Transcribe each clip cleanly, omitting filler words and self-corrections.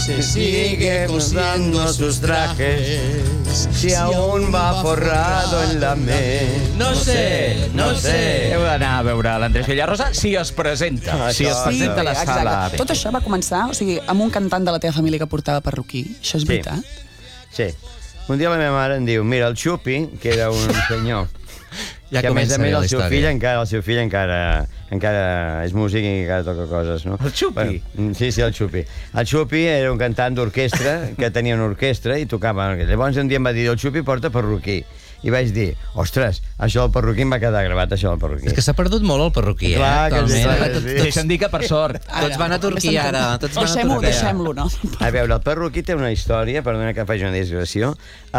se sigue cosiendo sus trajes, si aún va forrado en la ment. No sé. Heu d'anar a veure l'Andrés Villarrosa si es presenta. Si es presenta a la sala. Tot això va començar, amb un cantant de la teva família que portava perruquí. Això és veritat? Sí. Un dia la meva mare em diu, mira, el Xupi, que era un senyor, Ja que a més comença a més bé la el seu història. fill encara és músic i encara toca coses, no? El Xupi? Bueno, sí, el Xupi. El Xupi era un cantant d'orquestra, que tenia una orquestra i tocava. Llavors un dia em va dir, el Xupi porta perruquí. I vaig dir, ostres, això del perruquí em va quedar gravat, això del perruquí. És que s'ha perdut molt el perruquí, Clar que sí, actualment. clar que sí. Deixa'm dir que per sort. Tots van a Turquia ara. Deixem-lo, no? A veure, el perruquí té una història, perdona que faci una digressió.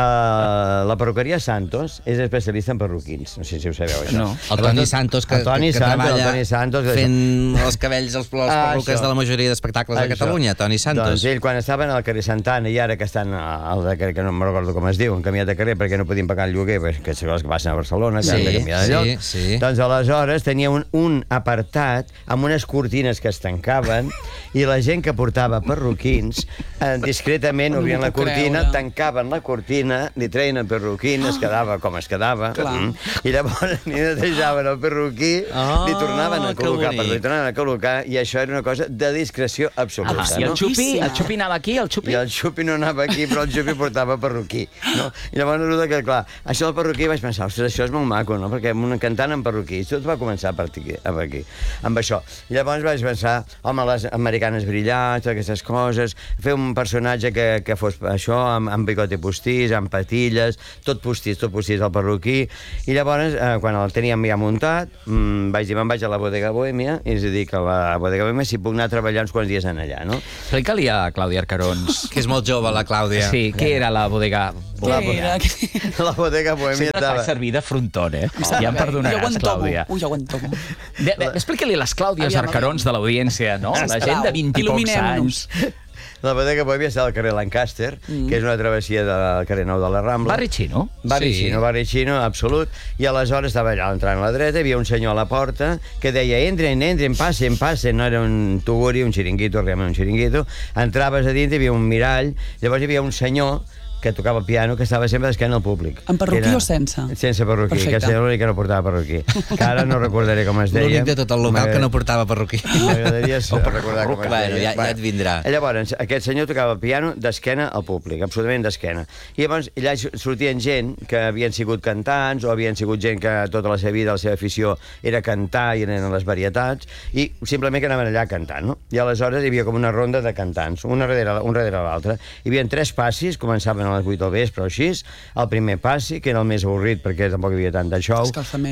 La perruqueria Santos és especialista en perruquins. No sé si ho sabeu, això. No. El Toni Santos, que treballa fent els cabells, les perruques de la majoria d'espectacles de Catalunya. Toni Santos. Doncs ell, quan estaven al carrer Santana, i ara que estan al de carrer, que no me'n recordo com es diu, han canviat de carrer perquè no podien pagar el lloguer, que són els que passen a Barcelona, que han de canviar de lloc. Doncs aleshores tenia un apartat amb unes cortines que es tancaven i la gent que portava perruquins discretament obrien la cortina, tancaven la cortina, li treien el perruquín, es quedava com es quedava, i llavors li netejaven el perruquí, li tornaven a col·locar, i això era una cosa de discreció absoluta. I el Xupi anava aquí, el Xupi? I el Xupi no anava aquí, però el Xupi portava perruquí. No? I llavors resulta que, clar, això del perruquí vaig pensar, ostres, això és molt maco, no? Perquè un cantant amb perruquí, tot va començar per aquí, amb això. I llavors vaig pensar, home, les americanes brillants, aquestes coses, fer un personatge que fos això, amb bigoti postís, amb patilles, tot postís al perruquí. I llavors, quan el teníem ja muntat, vaig dir, me'n vaig a la Bodega Bohèmia, i és a dir, que a la Bodega Bohèmia si puc anar a treballar uns quants dies en allà, no? Explica-li a Clàudia Arcarons. Que és molt jove, la Clàudia. Sí, què era la Bodega Bohèmia? La Bodega Bohèmia sempre et fa servir de fronton, Ja em perdonaràs, Clàudia. Ui, jo ho entomo. Explica-li a les Clàudies Arcarons de l'audiència, no? La gent de 20 i pocs anys. La Bodega Bohèmia està al carrer Lancaster, que és una travessia del carrer Nou de la Rambla. Barri xino? Barri xino, absolut. I aleshores estava allà entrant a la dreta, hi havia un senyor a la porta que deia, entren, passen. No era un tuguri, un xiringuito, realment un xiringuito. Entraves a dins, hi havia un mirall, llavors hi havia un senyor que tocava el piano, que estava sempre d'esquena al públic. Amb perruquí o sense? Sense perruquí, que era l'únic que no portava perruquí. Que ara no recordaré com es deia. L'únic de tot el local que no portava perruquí. M'agradaria recordar com es deia. Bueno, ja et vindrà. Llavors, aquest senyor tocava el piano d'esquena al públic, absolutament d'esquena. I llavors allà sortien gent que havien sigut cantants o havien sigut gent que tota la seva vida, la seva afició era cantar i eren les varietats, i simplement que anaven allà cantant, no? I aleshores hi havia com una ronda de cantants, un darrere l'altre. Hi havia 3 passis, començaven a les 8 del vespre o així, el primer passi, que era el més avorrit perquè tampoc hi havia tant de show,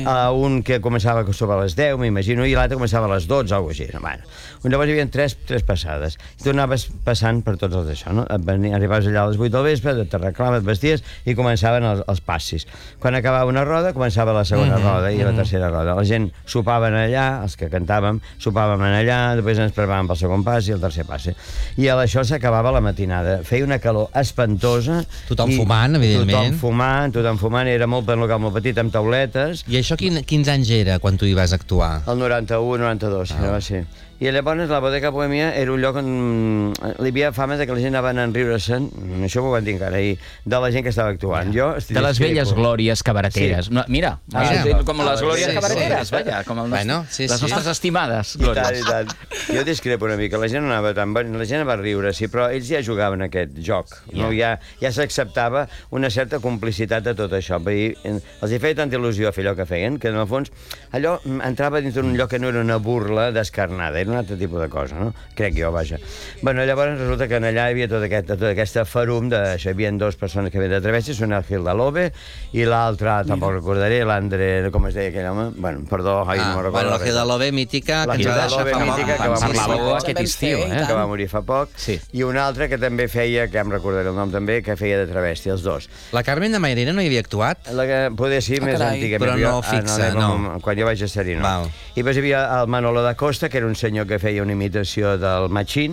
un que començava sobre les 10, m'imagino, i l'altre començava a les 12, alguna cosa així. Bueno, llavors hi havia 3 passades, i tu anaves passant per tots els d'això, no? Arribaves allà a les 8 del vespre, t'arreglaves, et vesties, i començaven els passis. Quan acabava una roda, començava la segona roda i la tercera roda. La gent sopaven allà, els que cantàvem, sopàvem allà, després ens preparàvem pel segon passi i el tercer passi. I a això s'acabava la matinada. Feia una calor espantosa. Tothom fumant, evidentment. Tothom fumant, era molt per un local molt petit, amb tauletes. I això quins anys era, quan tu hi vas actuar? El 91, 92, va ser. I llavors la Bodega Bohèmia era un lloc on hi havia fama que la gent anava a enriure-se'n, això ho van dir encara ahir, de la gent que estava actuant. De les velles glòries cabareteres. Mira, com les glòries cabareteres, com les nostres estimades glòries. I tant. Jo discrepo una mica, la gent no anava tan bé, la gent va riure, sí, però ells ja jugaven aquest joc. Ja s'acceptava una certa complicitat de tot això. Els hi feia tanta il·lusió fer allò que feien, que en el fons allò entrava dins d'un lloc que no era una burla descarnada, un altre tipus de cosa, no? Crec jo, vaja. Bueno, llavors resulta que allà hi havia tota aquesta farum d'això. Hi havia 2 persones que havien de travessis, una Gil de Love i l'altra, tampoc recordaré, l'André, com es deia aquell home? Bueno, perdó, no me'n recordo. Bueno, la Gil de Love mítica, que ens va deixar fa poc. Aquest estiu, que va morir fa poc. I una altra que també feia, que em recordaré el nom també, que feia de travesti, els 2. La Carmen de Mairena no hi havia actuat? Poder ser més antiga. Però no fixa, no. Quan jo vaig estar-hi, no. I després hi havia el Manolo da Costa, que era un senyor que feia una imitació del Machín,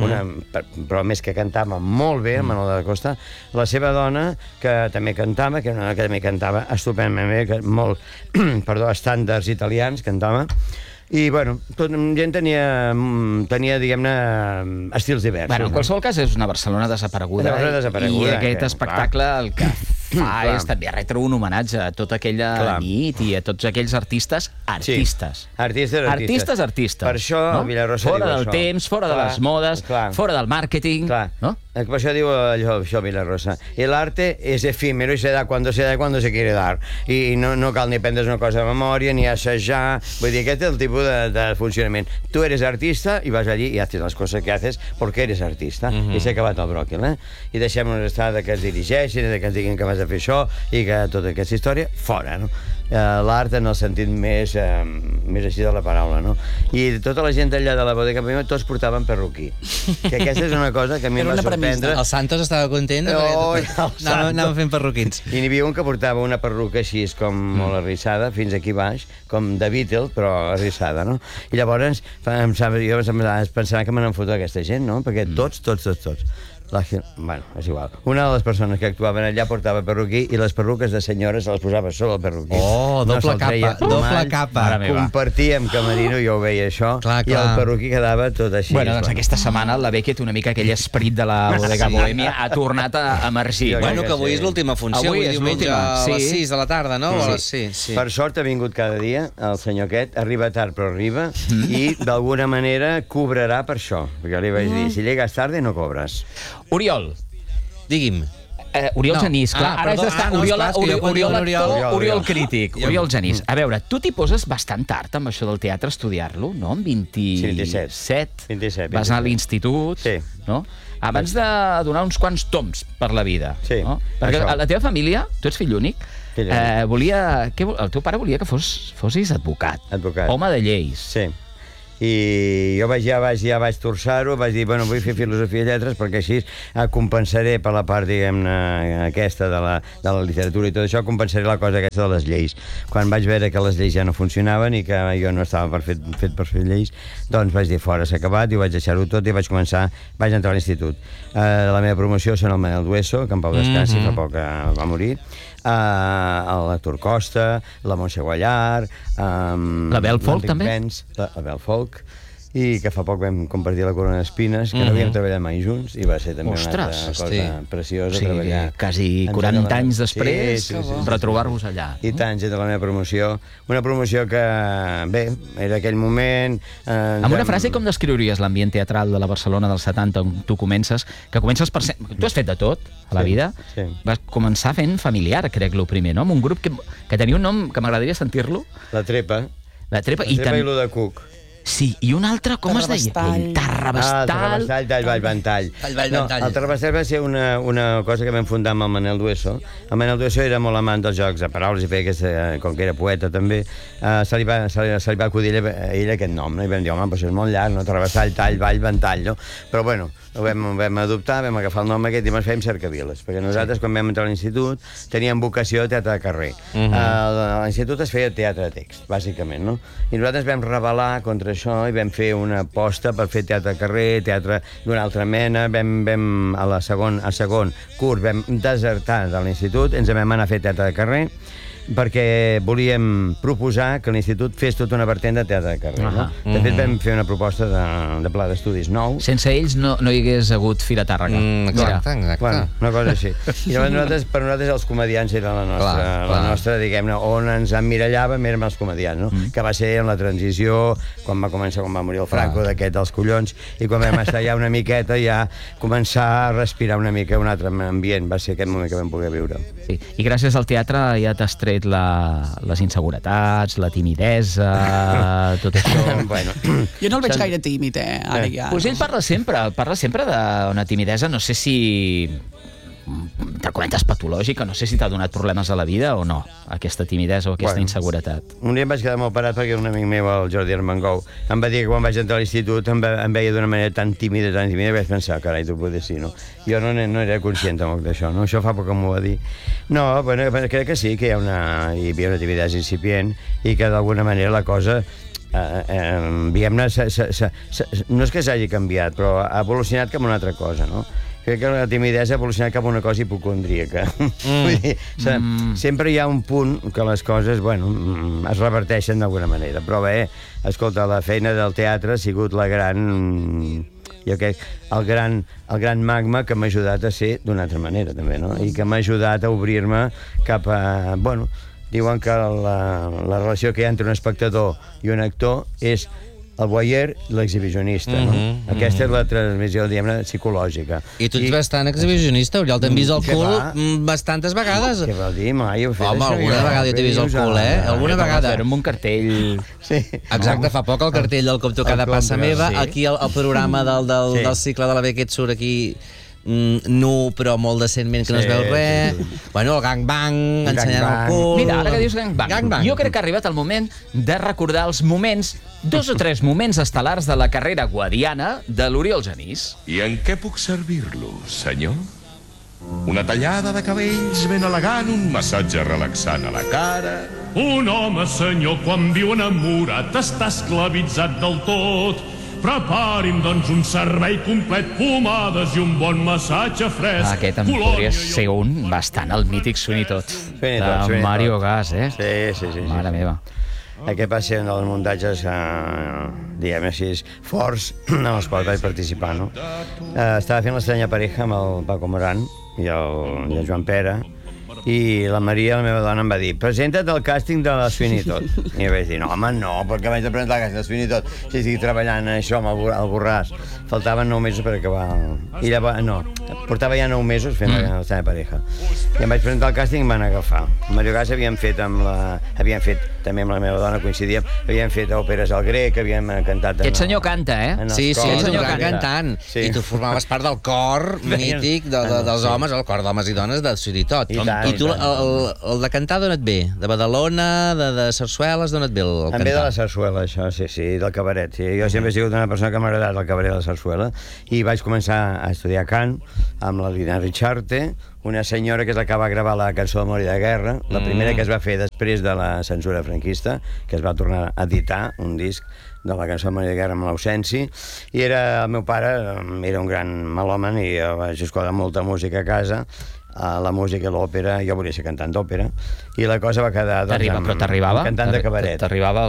però més que cantava molt bé, el Manolo da Costa. La seva dona, que també cantava, que era una dona que també cantava estupendament bé, molt, estàndards italians, cantava. I, bueno, gent tenia, diguem-ne, estils diversos. Bueno, en qualsevol cas, és una Barcelona desapareguda. I aquest espectacle el que fa és també retre un homenatge a tota aquella nit i a tots aquells artistes. Artistes. Per això el Villarosa diu això. Fora del temps, fora de les modes, fora del màrqueting. Per això diu això Villarosa. El arte es efímero y se da cuando se quiere dar. I no cal ni prendre's una cosa de memòria, ni assajar. Vull dir, aquest és el tipus de funcionament. Tu eres artista i vas allí i haces les coses que haces perquè eres artista. I s'ha acabat el bròquil, I deixem-nos estar que ens dirigeixin, que ens diguin que vas a fer això i que tota aquesta història, fora, no? L'art en el sentit més així de la paraula, no? I tota la gent allà de la bodega tots portaven perruquí. Que aquesta és una cosa que a mi em va sorprendre. El Santos estava content anàvem fent perruquins. I n'hi havia un que portava una perruca així com molt arrissada, fins aquí baix, com de Beatle, però arrissada, no? I llavors jo pensava que me n'en foto aquesta gent, no? Perquè tots. Bueno, és igual. Una de les persones que actuaven allà portava perruquí i les perruques de senyores se les posava solo al perruquí. Doble capa. Compartíem camerino, jo ho veia això, i el perruquí quedava tot així. Bueno, doncs aquesta setmana la Beckett, una mica aquell esperit de la bodega bohèmia, ha tornat a emergir. Bueno, que avui és l'última funció, avui diumenge a les 6 de la tarda, no? Per sort ha vingut cada dia el senyor aquest, arriba tard però arriba, i d'alguna manera cobrarà per això, perquè li vaig dir, si llegues tarde no cobres. Oriol. Digui'm. Oriol Genís, clar, ara has d'estar Oriol crític, Oriol Genís. A veure, tu t'hi poses bastant tard amb això del teatre, estudiar-lo, no? Amb 27. Vas anar a l'institut, no? Abans de donar uns quants toms per la vida. Sí. Perquè la teva família, tu ets fill únic, el teu pare volia que fossis advocat. Home de lleis. Sí. I jo ja vaig torçar-ho, vaig dir, bueno, vull fer filosofia i lletres perquè així compensaré per la part, diguem-ne, aquesta de la literatura i tot això, compensaré la cosa aquesta de les lleis. Quan vaig veure que les lleis ja no funcionaven i que jo no estava fet per fer lleis, doncs vaig dir, fora, s'ha acabat, i vaig deixar-ho tot i vaig entrar a l'institut. La meva promoció són el Manel Dueso, que en pau descansi, fa poc va morir, l'Artur Costa, la Montse Guallar, la Bel Folk, també? La Bel Folk, i que fa poc vam compartir la Corona d'Espines, que no havíem treballat mai junts, i va ser també una altra cosa preciosa treballar. Quasi 40 anys després, retrobar-vos allà. I tant, gent de la meva promoció. Una promoció que, bé, era aquell moment... Amb una frase, com descriuries l'ambient teatral de la Barcelona dels 70, on tu comences, que comences per ser... Tu has fet de tot a la vida. Vas començar fent familiar, crec, el primer, no? Amb un grup que tenia un nom que m'agradaria sentir-lo. La Trepa. La Trepa i lo de Cuc. Sí, i un altre, com es deia? El Terrabastall. El Vallventall. El Terrabastall va ser una cosa que vam fundar amb el Manel Dueso. El Manel Dueso era molt amant dels jocs de paraules i feia aquesta, com que era poeta també, se li va acudir a ell aquest nom, no? I vam dir, home, això és molt llarg, no? Terrabastall, Tall, Vall, Ventall, no? Però bueno, ho vam adoptar, vam agafar el nom aquest i ens fèiem cercaviles, perquè nosaltres quan vam entrar a l'institut teníem vocació de teatre de carrer. A l'institut es feia teatre de text, bàsicament, no? I nosaltres vam rebel·lar contra això i vam fer una aposta per fer teatre de carrer, teatre d'una altra mena. Al segon curs vam desertar de l'institut, ens vam anar a fer teatre de carrer, perquè volíem proposar que l'institut fes tota una vertent de teatre de carrer. No? De fet, vam fer una proposta de pla d'estudis nou. Sense ells no hi hagués hagut Fira Tàrrega. Exacte. Bueno, una cosa així. I llavors per nosaltres els comediants eren la nostra, diguem-ne, on ens emmirallàvem érem els comediants, no? Que va ser en la transició, quan va morir el Franco, d'aquest dels collons, i quan vam estar ja una miqueta, ja començar a respirar una mica un altre ambient. Va ser aquest moment que vam poder viure. Sí. I gràcies al teatre ja t'has tret les inseguretats, la timidesa, tot això. Jo no el veig gaire tímid, ara ja. Pues ell parla sempre d'una timidesa, no sé si te comentes patològica, no sé si t'ha donat problemes a la vida o no, aquesta timidesa o aquesta inseguretat. Un dia em vaig quedar molt parat perquè un amic meu, el Jordi Armengou, em va dir que quan vaig entrar a l'institut em veia d'una manera tan tímida, i vaig pensar, carai, tu poder sí, no? Jo no era conscient d'això, no? Això fa poc que m'ho va dir. No, bueno, crec que sí, que hi havia una timidesa incipient i que d'alguna manera la cosa diguem-ne, no és que s'hagi canviat, però ha evolucionat com una altra cosa, no? crec que la timidesa ha evolucionat cap a una cosa hipocondríaca. Vull dir, sempre hi ha un punt que les coses, bueno, es reverteixen d'alguna manera. Però bé, escolta, la feina del teatre ha sigut la gran... jo crec, el gran magma que m'ha ajudat a ser d'una altra manera, també, no? I que m'ha ajudat a obrir-me cap a... Bueno, diuen que la relació que hi ha entre un espectador i un actor és el voyeur i l'exhibicionista, no? Aquesta és la transmissió, diguem-ne, psicològica. I tu ets bastant exhibicionista, Oriol, t'hem vist el cul bastantes vegades. Què vol dir? Mai ho he fet. Home, alguna vegada jo t'he vist el cul, eh? Alguna vegada. Amb un cartell... Exacte, fa poc el cartell del Com tu cada passa meva, aquí el programa del cicle de la Beckett surt aquí nu, però molt decentment, que no es veu res. Bueno, el gangbang, ensenyant el cul... Mira, ara que dius gangbang, jo crec que ha arribat el moment de recordar els moments, 2 o 3 moments estel·lars de la carrera guadiana de l'Oriol Genís. I en què puc servir-lo, senyor? Una tallada de cabells ben elegant, un massatge relaxant a la cara... Un home, senyor, quan viu enamorat, està esclavitzat del tot. Prepari'm, doncs, un servei complet, pomades i un bon massatge fresc. Aquest en podria ser un bastant, el mític Sweeney-Todd. De Mario Gas, eh? Sí. Mare meva. Aquest va ser un dels muntatges, diguem així, forts en els quals vaig participar, no? Estava fent l'estranya pareja amb el Paco Moran i el Joan Pere, i la Maria, la meva dona, em va dir presenta't al càsting de la Sweeney-Todd. I jo vaig dir, no, home, no, perquè vaig de presentar al càsting de la Sweeney-Todd si estic treballant això amb el Borràs. Faltaven 9 mesos per acabar. I llavors, no, portava ja 9 mesos fent l'estranya pareja. I em vaig presentar al càsting i em van agafar. A Mario Gas havíem fet també amb la meva dona, coincidíem, havíem fet òperes al grec, havíem cantat... Aquest senyor canta, eh? Sí, el senyor cantant. I tu formaves part del cor mític dels homes, el cor d'homes i dones de Sweeney-Todd. I tu, el de cantar d'on et ve? De Badalona, de sarsueles, d'on et ve el cantar? Em ve de la sarsuela, això, sí, del cabaret. Sí. Jo sempre he sigut una persona que m'ha agradat el cabaret de la sarsuela i vaig començar a estudiar cant amb la Lina Richarte, una senyora que és la que va gravar la cançó d'Amor i de Guerra, la primera que es va fer després de la censura franquista, que es va tornar a editar un disc de la cançó d'Amor i de Guerra amb l'Ausenci, i el meu pare era un gran melòman i jo vaig escoltar molta música a casa, la música i l'òpera, jo volia ser cantant d'òpera, i la cosa va quedar però t'arribava? Cantant de cabaret. T'arribava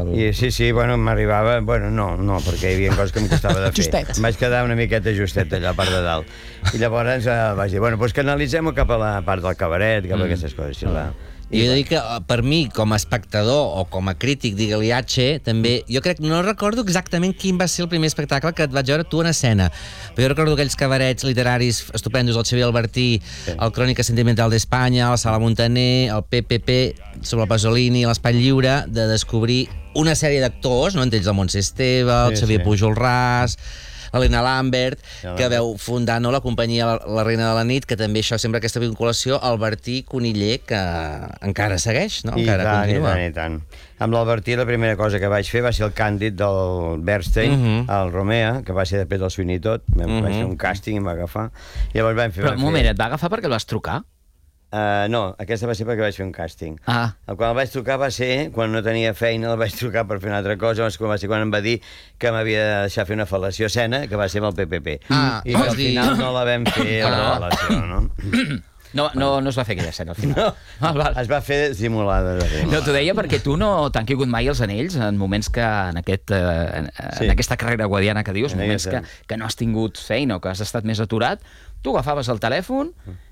Sí, bueno, m'arribava... Bueno, no, perquè hi havia coses que em costava de fer. Justet. Em vaig quedar una miqueta justet allà a part de dalt. I llavors vaig dir, bueno, doncs canalitzem-ho cap a la part del cabaret, cap a aquestes coses. I he de dir que per mi, com a espectador o com a crític, digue-li H, també, jo crec, no recordo exactament quin va ser el primer espectacle que et vaig veure tu en escena, però jo recordo aquells cabarets literaris estupendos, el Xavier Albertí, el Crònica Sentimental d'Espanya, el Sala Montaner, el PPP, sobre el Pasolini, l'Espai Lliure, de descobrir una sèrie d'actors, no? Entre ells el Montse Esteve, el Xavier Pujol Ras, l'Helena Lambert, que veu fundar la companyia La Reina de la Nit, que també això sempre aquesta vinculació, el Bertí Coniller, que encara segueix, no? Encara continua. I tant. Amb l'Albertí la primera cosa que vaig fer va ser el càndid del Bernstein, al Romea, que va ser després del Sweeney-Todd. Vaig fer un càsting i em va agafar. Però un moment, et va agafar perquè el vas trucar? No, aquesta va ser perquè vaig fer un càsting. Quan el vaig trucar va ser, quan no tenia feina, el vaig trucar per fer una altra cosa, va ser quan em va dir que m'havia de deixar fer una fal·lació escena, que va ser amb el PPP. I que al final no la vam fer, la fal·lació, no? No es va fer aquella escena, al final. No, es va fer simulada. No, t'ho deia perquè tu no t'han caigut mai els anells en moments que, en aquesta carrera guadiana que dius, moments que no has tingut feina o que has estat més aturat, tu agafaves el telèfon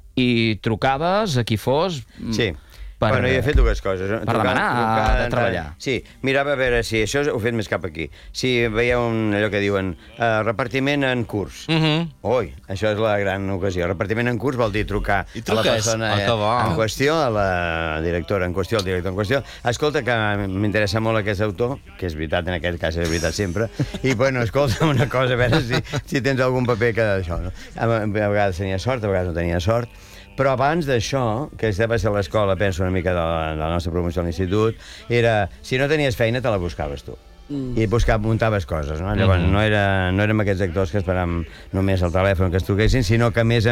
i trucaves a qui fos... Sí. Bueno, jo he fet dues coses. Per demanar de treballar. Sí, mirava a veure si això ho he fet més cap aquí. Si veieu allò que diuen repartiment en curs. Ui, això és la gran ocasió. Repartiment en curs vol dir trucar a la persona en qüestió, a la directora en qüestió, al director en qüestió. Escolta, que m'interessa molt aquest autor, que és veritat, en aquest cas és veritat sempre, i bueno, escolta una cosa, a veure si tens algun paper que d'això. A vegades tenia sort, a vegades no tenia sort. Però abans d'això, que va ser l'escola, penso una mica de la nostra promoció a l'institut, era, si no tenies feina, te la buscaves tu. I muntaves coses, no? Llavors, no érem aquests actors que esperàvem només el telèfon que es truquessin, sinó que, a més,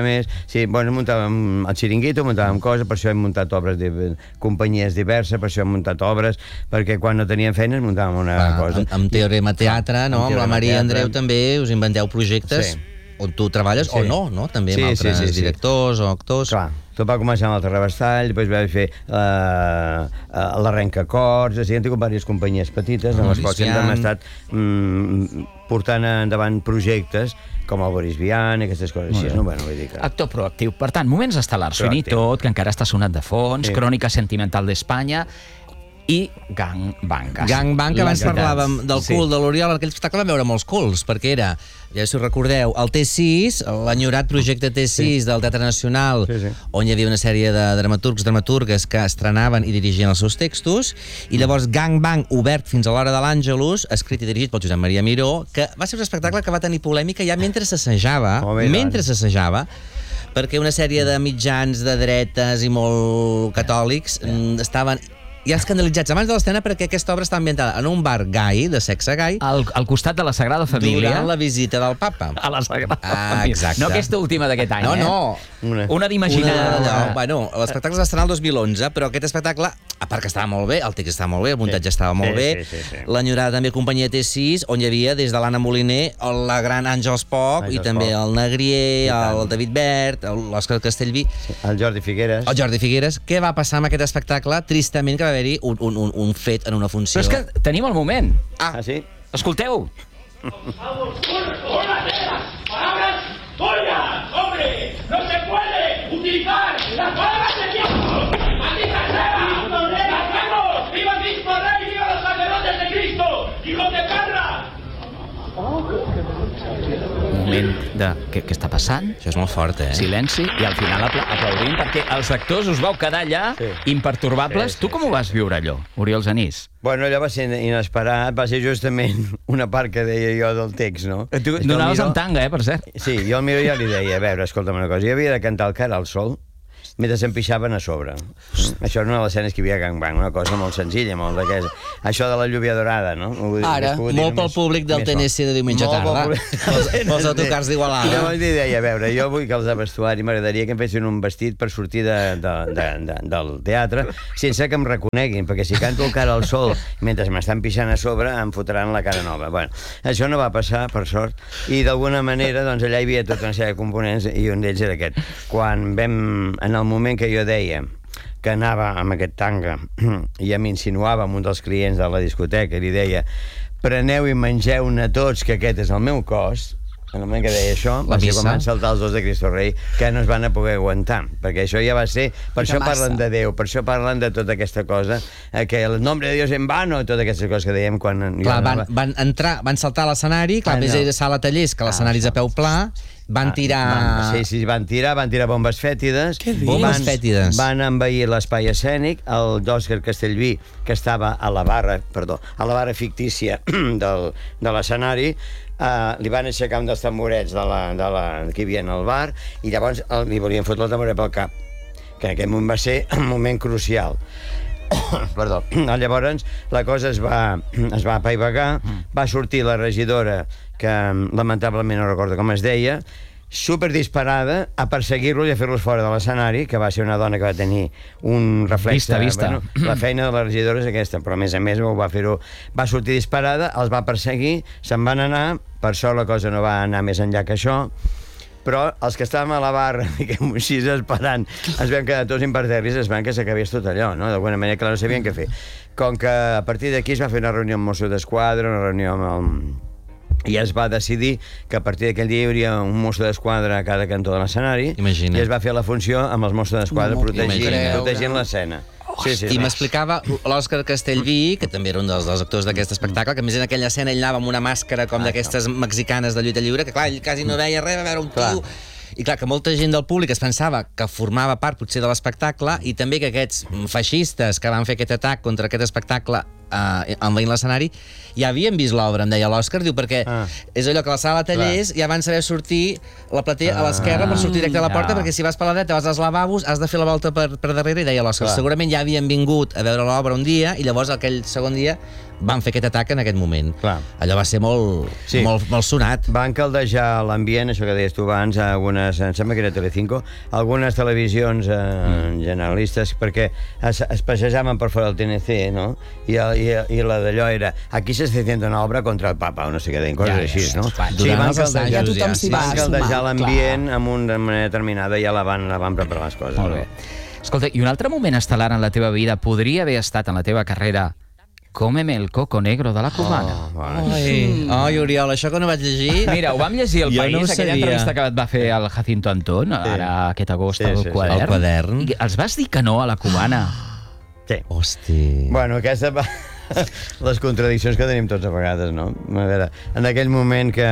muntàvem el xiringuito, muntàvem coses, per això hem muntat obres de companyies diverses, per això hem muntat obres, perquè quan no teníem feines muntàvem una cosa. Amb Teorema Teatre, no? Amb la Maria Andreu també us inventeu projectes. on tu treballes, o no, també amb altres directors o actors. Clar, tot va començar amb el Terrabastall, després va fer l'Arrencacords, hem tingut diverses companyies petites en les quals hem estat portant endavant projectes com el Boris Vian i aquestes coses així, no? Bueno, vull dir que... Actor proactiu. Per tant, moments estel·lars, Fin i tot, que encara està sonat de fons, Crònica sentimental d'Espanya i Gangbang. Gangbang, que abans parlàvem del cul de l'Oriol, aquell espectacle vam veure molts culs, perquè era, ja si us recordeu, el T6, l'enyorat projecte T6 del Teatre Nacional, on hi havia una sèrie de dramaturgues que estrenaven i dirigien els seus textos, i llavors Gangbang, obert fins a l'hora de l'Àngelus, escrit i dirigit pel Josep Maria Miró, que va ser un espectacle que va tenir polèmica ja mentre s'assajava, perquè una sèrie de mitjans de dretes i molt catòlics estaven ja escandalitzats abans de l'estrena perquè aquesta obra està ambientada en un bar gai, de sexe gai, al costat de la Sagrada Família, durant la visita del papa. A la Sagrada Família. Exacte. No aquesta última d'aquest any, No. Una d'imaginar. Bueno, l'espectacle es va estrenar el 2011, però aquest espectacle, a part que estava molt bé, el text estava molt bé, el muntatge estava molt bé, l'enyorada també companyia T6, on hi havia des de l'Anna Moliner, la gran Àngels Poch, i també el Negrier, el David Bert, l'Òscar Castellví, el Jordi Figueres. Què va passar amb aquest espectacle? Tristament que va haver-hi un fet en una funció. Però és que tenim el moment. Sí? Escolteu. ¡Palabras tuyas, hombre! ¡No se puede utilizar las palabras de Dios! ¡Maldita sea! ¡Las manos! ¡Viva Cristo Rey! ¡Viva los sacerdotes de Cristo! ¡Hijos de perra! Un moment de... Què està passant? Això és molt fort, Silenci, i al final aplaudim, perquè els actors us vau quedar allà impertorbables. Tu com ho vas viure, allò, Oriol Genís? Bueno, allò va ser inesperat, va ser justament una part que deia jo del text, no? Tu donaves en tanga, per cert. Sí, jo al Miró ja li deia, a veure, escolta'm una cosa, jo havia de cantar el Cara al Sol mentre se'n pixaven a sobre. Això era una de les escenes que hi havia a Gangbang, una cosa molt senzilla, molt d'aquesta. Això de la lluvia dorada, no? Ara, molt pel públic del TNC de diumenge tarda. Pels autocars d'Igualada. Llavors li deia, a veure, jo vull que els de vestuari m'agradaria que em fessin un vestit per sortir del teatre sense que em reconeguin, perquè si canto el Cara al Sol mentre m'estan pixant a sobre em fotran la cara nova. Bueno, això no va passar, per sort, i d'alguna manera, doncs allà hi havia tota una sèrie de components i un d'ells era aquest. Quan vam, en el moment que jo deia que anava amb aquest tanga i ja m'insinuava amb un dels clients de la discoteca i li deia preneu i mengeu-ne tots que aquest és el meu cos, en el moment que deia això va ser quan van saltar els dos de Cristo Rei que no es van poder aguantar, perquè això ja va ser per això parlen de Déu, per això parlen de tota aquesta cosa, que el nombre de Dios en vano i totes aquestes coses que dèiem quan... Clar, van saltar a l'escenari, clar, més era sala tallers que l'escenari és a peu pla, van tirar... van tirar bombes fètides. Bombes fètides. Van envair l'espai escènic, el d'Òscar Castellví, que estava a la barra fictícia de l'escenari, li van aixecar un dels tamborets que hi havia al bar i llavors li volien fotre el tamboret pel cap, que en aquell moment va ser un moment crucial. Perdó. Llavors la cosa es va apaivagar, va sortir la regidora, que lamentablement no recordo com es deia, superdisparada a perseguir-los i a fer-los fora de l'escenari, que va ser una dona que va tenir un reflex... Vista. Bueno, la feina de la regidora és aquesta, però a més va sortir disparada, els va perseguir, se'n van anar, per sort la cosa no va anar més enllà que això, però els que estàvem a la barra, diguem-ho així, esperant, ens vam quedar tots imperterris, esperant que s'acabés tot allò, no? D'alguna manera, clar, no sabien què fer. Com que a partir d'aquí es va fer una reunió amb Mossos d'Esquadra, una reunió amb el... i es va decidir que a partir d'aquell dia hi hauria un mosso d'esquadra a cada cantó de l'escenari i es va fer la funció amb els Mossos d'Esquadra protegint l'escena. I m'explicava l'Òscar Castellví, que també era un dels actors d'aquest espectacle, que a més en aquella escena ell anava amb una màscara com d'aquestes mexicanes de lluita lliure, que clar, ell quasi no veia res, va veure un tio... I clar, que molta gent del públic es pensava que formava part potser de l'espectacle i també que aquests feixistes que van fer aquest atac contra aquest espectacle envaint l'escenari ja havien vist l'obra, em deia l'Òscar, diu, perquè és allò que a la sala de tallers ja van saber sortir la platea a l'esquerra per sortir directe a la porta, perquè si vas per la dreta vas als lavabos, has de fer la volta per darrere, i deia l'Òscar, segurament ja havien vingut a veure l'obra un dia i llavors aquell segon dia van fer aquest atac en aquest moment. Allò va ser molt sonat. Van caldejar l'ambient, això que deies tu abans, a algunes, em sembla que era Telecinco, algunes televisions generalistes, perquè es passejaven per fora del TNC, no? I i la d'allò era aquí s'està fent una obra contra el papa, o no sé què, coses així, no? Ja tothom s'hi va van caldejar l'ambient amb una manera determinada i ja la van preparar les coses. Molt bé. Escolta, i un altre moment estel·lar en la teva vida podria haver estat en la teva carrera Cómeme el coco negro de la cubana. Ai, Oriol, això que no vaig llegir... Mira, ho vam llegir al País, aquella entrevista que et va fer el Jacinto Antón, ara aquest agost, al quadern. I els vas dir que no a la cubana. Sí. Hosti. Bueno, aquesta... les contradiccions que tenim tots a vegades, no? A veure, en aquell moment que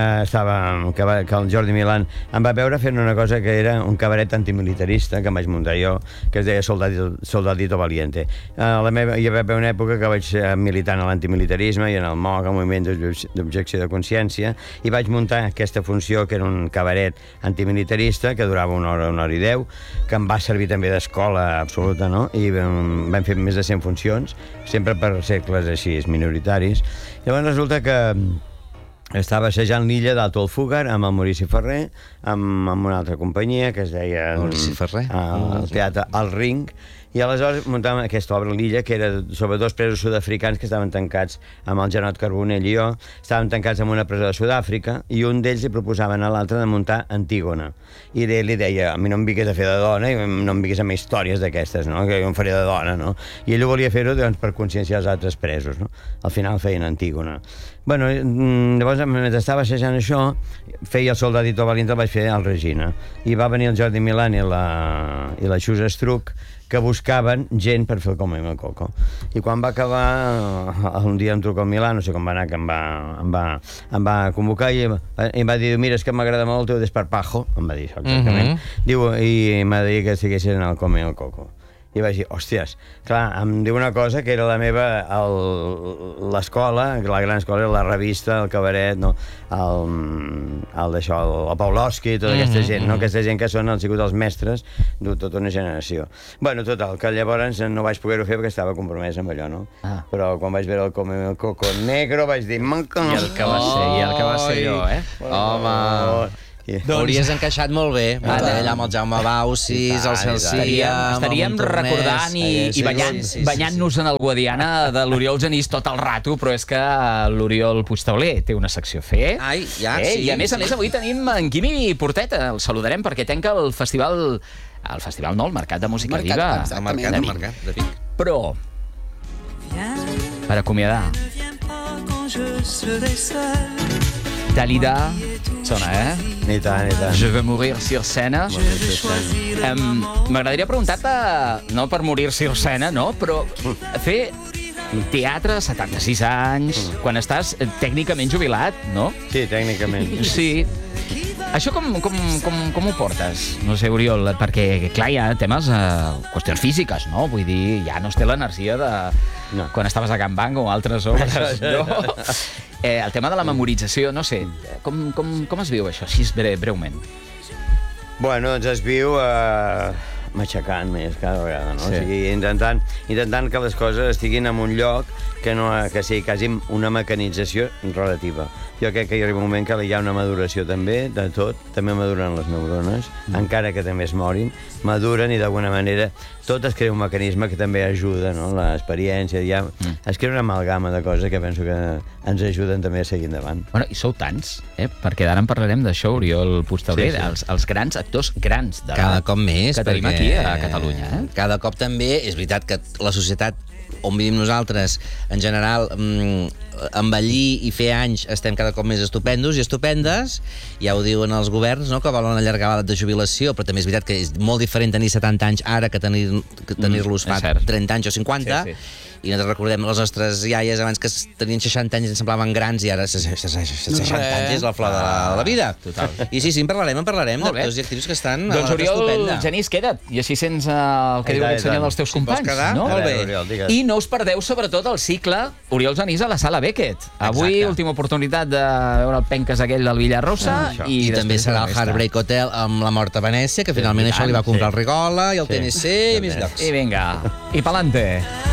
el Jordi Milán em va veure fent una cosa que era un cabaret antimilitarista que em vaig muntar jo, que es deia Soldadito Valiente. Hi va haver una època que vaig militar en l'antimilitarisme i en el MOC, el Moviment d'Objecció de Consciència, i vaig muntar aquesta funció que era un cabaret antimilitarista que durava una hora i 10, que em va servir també d'escola absoluta, no? I vam fer més de 100 funcions, sempre per cercles així minoritaris. Llavors resulta que estava assajant l'illa d'Alto el Fúgar amb el Maurici Ferrer, amb una altra companyia que es deia Maurici Ferrer? El teatre El Ring, i aleshores muntàvem aquesta obra a l'illa, que era sobre dos presos sud-africans que estaven tancats amb el Janot Carbonell i jo, estaven tancats en una presó de Sud-àfrica, i un d'ells li proposaven a l'altre de muntar Antígona. I li deia, a mi no em vinguis a fer de dona, i no em vinguis amb històries d'aquestes, no? Que jo em faria de dona, no? I ell volia fer-ho doncs, per conscienciar els altres presos, no? Al final feien Antígona. Bueno, llavors, mentre estava assajant això, feia el Soldadito Valiente, el vaig fer al Regina. I va venir el Jordi Milán i la Xus Estruc, que buscaven gent per fer el Cómeme el coco. I quan va acabar, un dia em truca el Milà, no sé com va anar, que em va convocar i em va dir, mira, és que m'agrada molt el teu desparpajo, em va dir això exactament. Diu, i m'ha dit que estiguessin en el Cómeme el coco. I vaig dir, hòsties, clar, em diu una cosa que era la meva, l'escola, la gran escola, la revista, el cabaret, no? el Pavlovsky, tota aquesta gent, no? Aquesta gent que han sigut els mestres de tota una generació. Bueno, total, que llavors no vaig poder-ho fer perquè estava compromès amb allò, no? Però quan vaig veure el Cómeme el coco negro vaig dir, manca... I el que va ser jo, eh? Home... Hauries encaixat molt bé, allà amb el Jaume Baucis, el Celsia... Estaríem recordant i banyant-nos en el Guadiana de l'Oriol Genís tot el rato, però és que l'Oriol Puigtauler té una secció a fer. Ai, ja, sí. I a més avui tenim en Quimi Porteta, el saludarem perquè tanca el festival no, el Mercat de Música Viva. El Mercat de Vic. Però, per acomiadar, Dalida sona, I tant. Je veux mourir sur scène. M'agradaria preguntar-te, no per morir sur scène, no? Però fer teatre, 76 anys, quan estàs tècnicament jubilat, no? Sí, tècnicament. Sí. Això com ho portes? No sé, Oriol, perquè, clar, hi ha temes, qüestions físiques, no? Vull dir, ja no es té l'energia de quan estaves a Can Bang o altres obres, no? El tema de la memorització, no sé, com es viu això, així breument? Bueno, doncs es viu matxacant més cada vegada, no? Sí. O sigui, intentant que les coses estiguin en un lloc que sigui quasi una mecanització relativa. Jo crec que hi arriba un moment que hi ha una maduració també de tot, també maduren les neurones, encara que també es morin, maduren i d'alguna manera tot es crea un mecanisme que també ajuda, no? L'experiència, es crea una amalgama de coses que penso que ens ajuden també a seguir endavant. Bueno, i sou tants, perquè d'ara en parlarem d'això, Oriol Puigtauler, els grans actors grans de cada cop més, que tenim aquí a Catalunya. Cada cop també és veritat que la societat on vivim nosaltres, en general, envellir i fer anys estem cada cop més estupendos i estupendes, ja ho diuen els governs, no? Que volen allargar l'edat de jubilació, però també és veritat que és molt diferent tenir 70 anys ara que tenir-los fa 30 anys o 50, i nosaltres recordem les nostres iaies abans que tenien 60 anys i ens semblaven grans i ara 60 anys és la flor de la vida. Total. I sí, en parlarem d'actors i actrius que estan a doncs Oriol Genís, queda't, i així sents el que diu aquest senyor dels teus companys. No? Molt bé. I no us perdeu sobretot el cicle Oriol Genís a la Sala Beckett. Avui, última oportunitat de veure el penques aquell del Villarrosa. I també serà el Heartbreak Hotel amb la mort a Venècia, que finalment això li va comprar el Rigola i el TNC i més llocs. I vinga, i pa'lante.